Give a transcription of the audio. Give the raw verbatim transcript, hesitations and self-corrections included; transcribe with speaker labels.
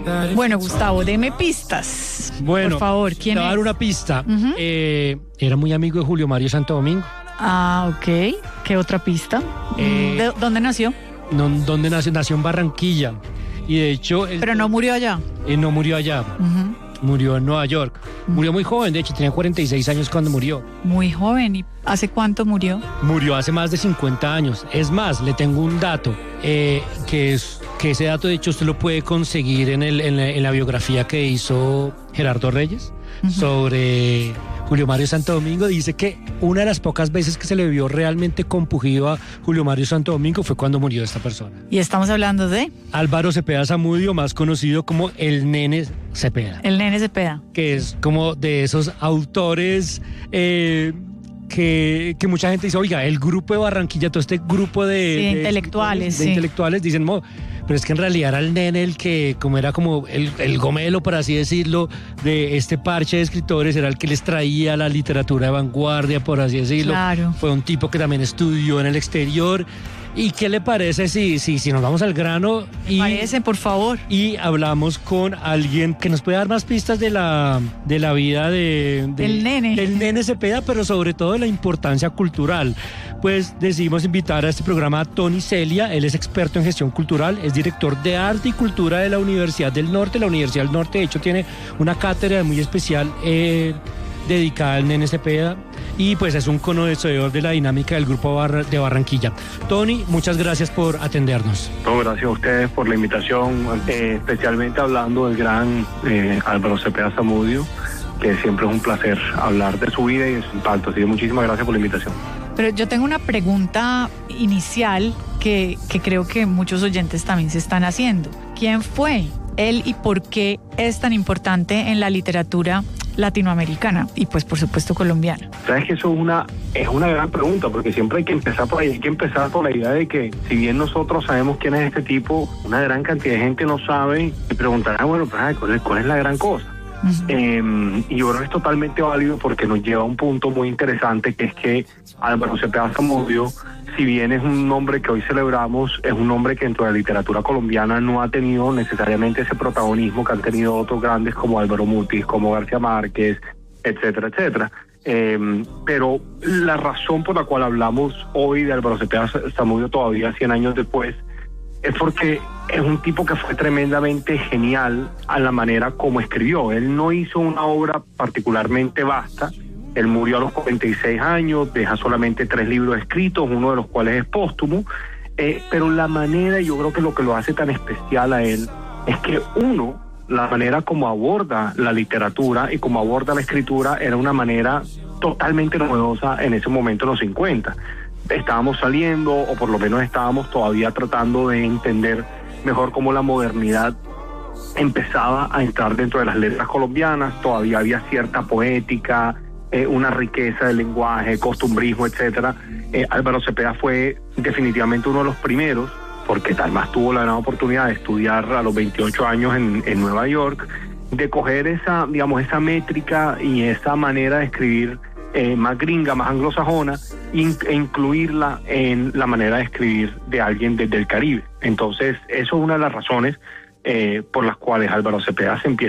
Speaker 1: Bueno, Gustavo, deme pistas.
Speaker 2: Bueno,
Speaker 1: por favor, ¿quién
Speaker 2: te voy a dar
Speaker 1: es?
Speaker 2: una pista.
Speaker 1: Ujú.
Speaker 2: Eh, era muy amigo de Julio Mario Santo Domingo.
Speaker 1: Ah, ok. ¿Qué otra pista?
Speaker 2: Eh,
Speaker 1: ¿De dónde nació?
Speaker 2: No, ¿dónde nació? Nació en Barranquilla. Y de hecho, él,
Speaker 1: Pero no murió allá.
Speaker 2: él no murió allá.
Speaker 1: Ujú.
Speaker 2: Murió en Nueva York. Murió muy joven, de hecho, tenía cuarenta y seis años cuando murió.
Speaker 1: Muy joven. ¿Y hace cuánto murió?
Speaker 2: Murió hace más de cincuenta años. Es más, le tengo un dato, eh, que es que ese dato, de hecho, usted lo puede conseguir en, el, en, la, en la biografía que hizo Gerardo Reyes
Speaker 1: Ujú.
Speaker 2: sobre Julio Mario Santo Domingo. Dice que una de las pocas veces que se le vio realmente compungido a Julio Mario Santo Domingo fue cuando murió esta persona.
Speaker 1: Y estamos hablando de
Speaker 2: Álvaro Cepeda Zamudio, más conocido como el Nene Cepeda,
Speaker 1: el Nene Cepeda.
Speaker 2: que es como de esos autores eh, que, que mucha gente dice, oiga, el grupo de Barranquilla, todo este grupo de,
Speaker 1: Sí,
Speaker 2: de
Speaker 1: intelectuales,
Speaker 2: de
Speaker 1: sí.
Speaker 2: intelectuales dicen, "Mo, pero es que en realidad era el Nene el que, como era como el, el gomelo, por así decirlo, de este parche de escritores, era el que les traía la literatura de vanguardia, por así decirlo.
Speaker 1: Claro.
Speaker 2: Fue un tipo que también estudió en el exterior. ¿Y qué le parece si, si, si nos vamos al grano y,
Speaker 1: Parece, por favor.
Speaker 2: y hablamos con alguien que nos puede dar más pistas de la, de la vida de, de-
Speaker 1: Del Nene.
Speaker 2: del Nene Cepeda, pero sobre todo de la importancia cultural? Pues decidimos invitar a este programa a Tony Celia. Él es experto en gestión cultural, es director de arte y cultura de la Universidad del Norte. La Universidad del Norte, de hecho, tiene una cátedra muy especial eh, dedicada al Nene Cepeda, y pues es un conocedor de la dinámica del Grupo Barra- de Barranquilla. Tony, muchas gracias por atendernos.
Speaker 3: No, gracias a ustedes por la invitación, eh, especialmente hablando del gran eh, Álvaro Cepeda Zamudio, que siempre es un placer hablar de su vida y de su impacto. Así que muchísimas gracias por la invitación.
Speaker 1: Pero yo tengo una pregunta inicial que, que creo que muchos oyentes también se están haciendo. ¿Quién fue él y por qué es tan importante en la literatura latinoamericana y pues por supuesto colombiana?
Speaker 3: Sabes que eso es una es una gran pregunta, porque siempre hay que empezar por ahí, hay que empezar por la idea de que si bien nosotros sabemos quién es este tipo, una gran cantidad de gente no sabe y preguntará, bueno, pues, ay, ¿cuál es, cuál es la gran cosa?
Speaker 1: Uh-huh.
Speaker 3: Eh, y yo creo que es totalmente válido porque nos lleva a un punto muy interesante, que es que Álvaro Cepeda Zamudio, si bien es un nombre que hoy celebramos, es un nombre que dentro de la literatura colombiana no ha tenido necesariamente ese protagonismo que han tenido otros grandes como Álvaro Mutis, como García Márquez, etcétera, etcétera. Eh, pero la razón por la cual hablamos hoy de Álvaro Cepeda Zamudio todavía cien años después es porque es un tipo que fue tremendamente genial a la manera como escribió. Él no hizo una obra particularmente vasta. Él murió a los cuarenta y seis años, deja solamente tres libros escritos, uno de los cuales es póstumo, eh, pero la manera, yo creo que lo que lo hace tan especial a él, es que uno, la manera como aborda la literatura y como aborda la escritura, era una manera totalmente novedosa en ese momento, en los cincuenta. Estábamos saliendo, o por lo menos estábamos todavía tratando de entender mejor cómo la modernidad empezaba a entrar dentro de las letras colombianas. Todavía había cierta poética, eh, una riqueza del lenguaje, costumbrismo, etcétera. Eh, Álvaro Cepeda fue definitivamente uno de los primeros, porque además tuvo la gran oportunidad de estudiar a los veintiocho años en, en Nueva York, de coger esa, digamos, esa métrica y esa manera de escribir eh, más gringa, más anglosajona, in, e incluirla en la manera de escribir de alguien desde el Caribe. Entonces, eso es una de las razones eh, por las cuales Álvaro Cepeda se empieza